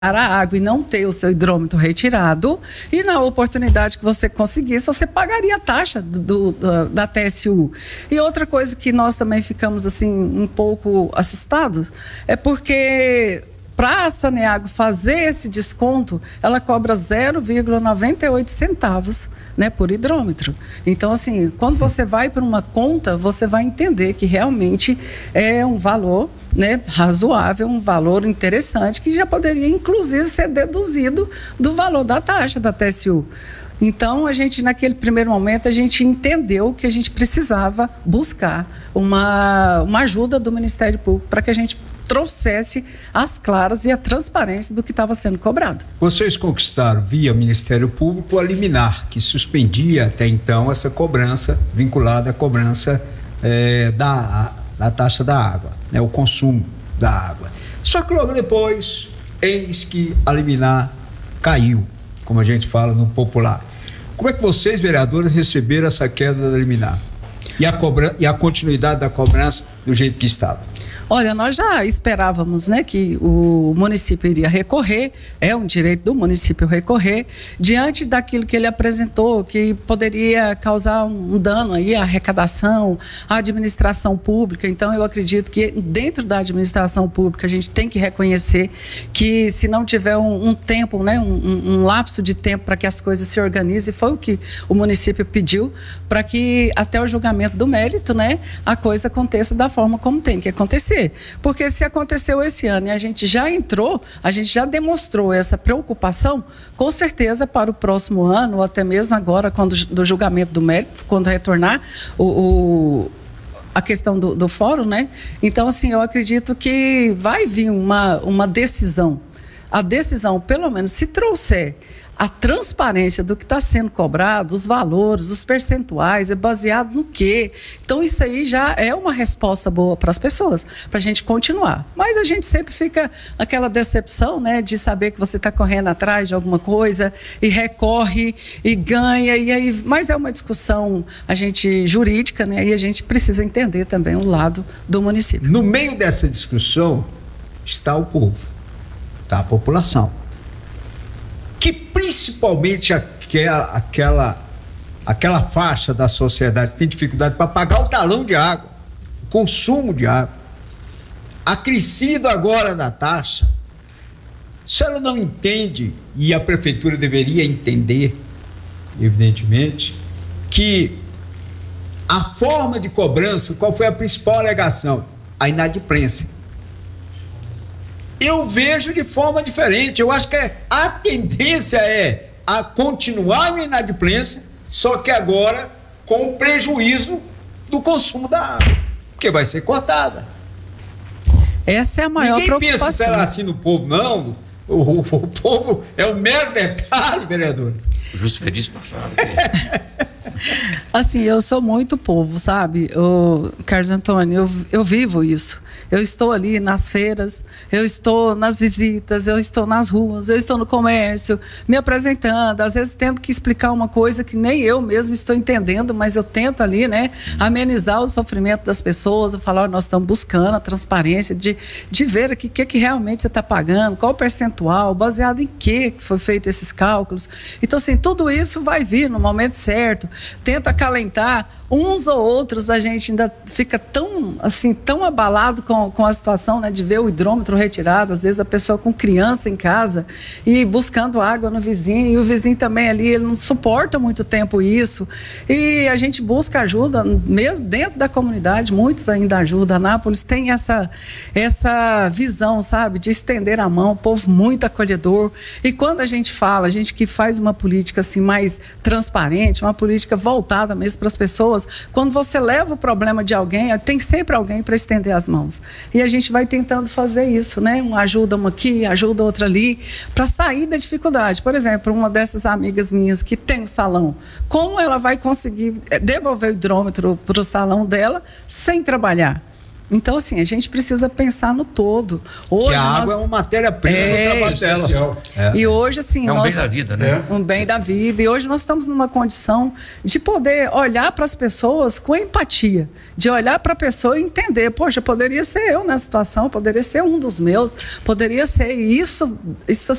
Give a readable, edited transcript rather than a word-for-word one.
a água e não ter o seu hidrômetro retirado, e na oportunidade que você conseguisse, você pagaria a taxa da TSU. E outra coisa que nós também ficamos assim um pouco assustados é porque para a Saneago fazer esse desconto, ela cobra 0,98 centavos, né, por hidrômetro. Então, assim, quando você vai para uma conta, você vai entender que realmente é um valor, né, razoável, um valor interessante, que já poderia, inclusive, ser deduzido do valor da taxa da TSU. Então, a gente, naquele primeiro momento, a gente entendeu que a gente precisava buscar uma ajuda do Ministério Público para que a gente trouxesse as claras e a transparência do que estava sendo cobrado. Vocês conquistaram via Ministério Público a liminar que suspendia até então essa cobrança vinculada à cobrança da taxa da água, né, o consumo da água. Só que logo depois, eis que a liminar caiu, como a gente fala no popular. Como é que vocês, vereadores, receberam essa queda da liminar? E a continuidade da cobrança do jeito que estava? Olha, nós já esperávamos, né, que o município iria recorrer, é um direito do município recorrer, diante daquilo que ele apresentou, que poderia causar um dano aí à arrecadação, à administração pública. Então, eu acredito que dentro da administração pública a gente tem que reconhecer que se não tiver um tempo, né, um lapso de tempo para que as coisas se organizem, foi o que o município pediu, para que até o julgamento do mérito, né, a coisa aconteça da forma como tem que acontecer. Porque se aconteceu esse ano e a gente já entrou, a gente já demonstrou essa preocupação, com certeza para o próximo ano, ou até mesmo agora, quando do julgamento do mérito, quando retornar a questão do fórum, né? Então, assim, eu acredito que vai vir uma decisão. A decisão, pelo menos, se trouxer a transparência do que está sendo cobrado, os valores, os percentuais, é baseado no quê? Então, isso aí já é uma resposta boa para as pessoas, para a gente continuar. Mas a gente sempre fica aquela decepção, né, de saber que você está correndo atrás de alguma coisa e recorre e ganha, e aí, mas é uma discussão jurídica, né, e a gente precisa entender também o lado do município. No meio dessa discussão está o povo, está a população, que principalmente aquela faixa da sociedade que tem dificuldade para pagar o talão de água, o consumo de água, acrescido agora da taxa. Se ela não entende, e a prefeitura deveria entender, evidentemente, que a forma de cobrança, qual foi a principal alegação? A inadimplência. Eu vejo de forma diferente. Eu acho que a tendência é a continuar a inadimplência, só que agora com o prejuízo do consumo da água, porque vai ser cortada. Essa é a maior preocupação. Ninguém pensa, será assim no povo, não. O povo é um mero detalhe, vereador. Justo feliz passado. Assim, eu sou muito povo, sabe, Carlos Antônio, eu vivo isso. Eu estou ali nas feiras, eu estou nas visitas, eu estou nas ruas, eu estou no comércio, me apresentando, às vezes tendo que explicar uma coisa que nem eu mesmo estou entendendo, mas eu tento ali, né, amenizar o sofrimento das pessoas, eu falo, nós estamos buscando a transparência de ver aqui o que realmente você está pagando, qual o percentual, baseado em que foi feito esses cálculos. Então, assim, tudo isso vai vir no momento certo. Tento acalentar uns ou outros, a gente ainda fica tão abalado com a situação, né, de ver o hidrômetro retirado, às vezes a pessoa com criança em casa e buscando água no vizinho, e o vizinho também ali, ele não suporta muito tempo isso, e a gente busca ajuda, mesmo dentro da comunidade, muitos ainda ajudam. Anápolis tem essa visão, sabe, de estender a mão, povo muito acolhedor, e quando a gente que faz uma política assim mais transparente, uma política voltada mesmo para as pessoas, quando você leva o problema de alguém, tem sempre alguém para estender as mãos. E a gente vai tentando fazer isso, né? Ajuda uma aqui, ajuda outra ali, para sair da dificuldade. Por exemplo, uma dessas amigas minhas que tem um salão, como ela vai conseguir devolver o hidrômetro para o salão dela sem trabalhar? Então, assim, a gente precisa pensar no todo. Hoje que a água é uma matéria-prima do trabalho dela. E hoje, assim... É um bem da vida, né? Um bem da vida. E hoje nós estamos numa condição de poder olhar para as pessoas com empatia. De olhar para a pessoa e entender, poxa, poderia ser eu nessa situação, poderia ser um dos meus, poderia ser isso